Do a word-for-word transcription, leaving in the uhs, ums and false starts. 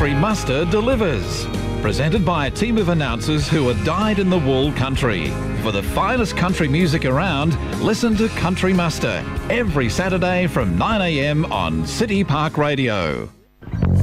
Country Muster delivers. Presented by a team of announcers who are dyed-in-the-wool country. For the finest country music around, listen to Country Muster every Saturday from nine a m on City Park Radio.